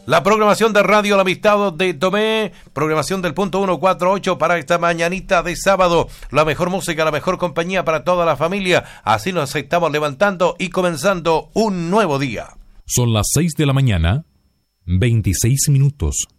La programación de Radio La Amistad de Tomé, programación del punto 148 para esta mañanita de sábado. La mejor música, la mejor compañía para toda la familia. Así nos estamos levantando y comenzando un nuevo día. Son las 6 de la mañana, 26 minutos.